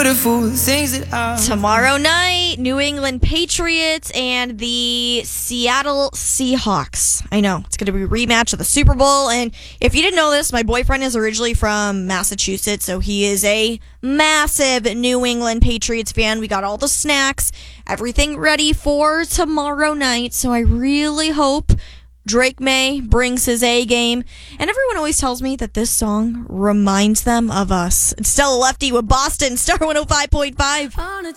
beautiful things that I Tomorrow night, New England Patriots and the Seattle Seahawks. I know, it's going to be a rematch of the Super Bowl. And if you didn't know this, my boyfriend is originally from Massachusetts, so he is a massive New England Patriots fan. We got all the snacks, everything ready for tomorrow night. So I really hope Drake May brings his A game. And everyone always tells me that this song reminds them of us. It's Stella Lefty with Boston, Star 105.5.